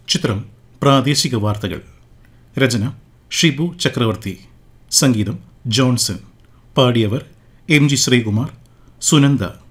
ചിത്രം പ്രാദേശിക വാർത്തകൾ. രചന ഷിബു ചക്രവർത്തി. സംഗീതം Johnson. പാടിയവർ M G Sreekumar, Sunanda.